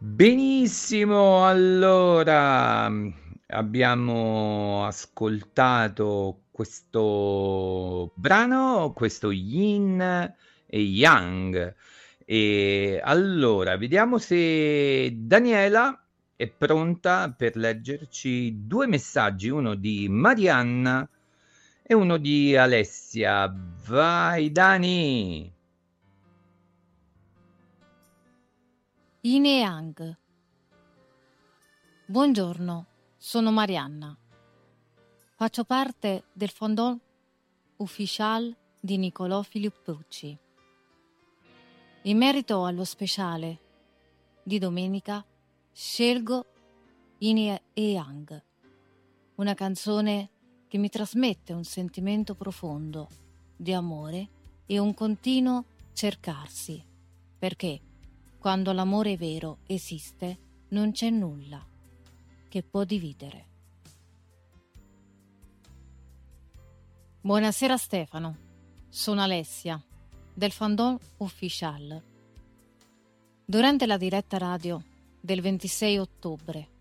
Benissimo, allora abbiamo ascoltato questo brano, questo Yin e Yang. E allora, vediamo se Daniela è pronta per leggerci due messaggi, uno di Marianna e uno di Alessia. Vai, Dani! Yin e Yang. Buongiorno, sono Marianna. Faccio parte del fandom ufficial di Niccolò Filippuzzi. In merito allo speciale di domenica, scelgo Yin e Yang, una canzone che mi trasmette un sentimento profondo di amore e un continuo cercarsi, perché quando l'amore vero esiste non c'è nulla che può dividere. Buonasera Stefano, sono Alessia del fandom Official. Durante la diretta radio del 26 ottobre